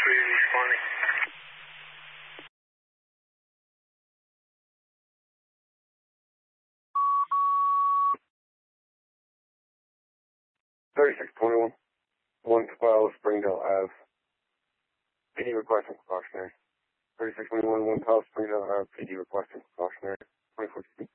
responding. 3621, 112 Springdale Ave. PD requesting precautionary. 3621, 112 Springdale Ave. PD requesting precautionary. 24